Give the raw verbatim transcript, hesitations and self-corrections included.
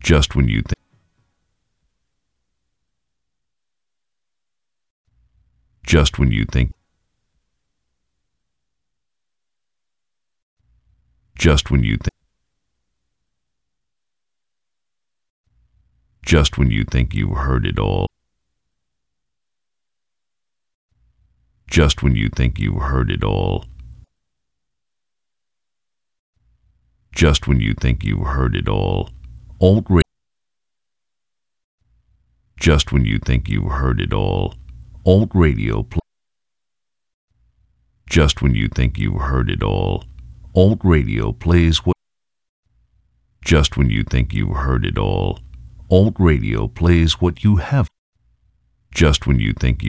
Just when you think Just when you think Just when you think Just when you think you heard it all. Just when you think you heard it all. Just when you think you heard it all. Alt radio. Just when you think you heard it all. Alt radio play. Just when you think you heard it all. Alt radio plays what. Just when you think you heard it all. Alt radio plays what you have. Just when you think you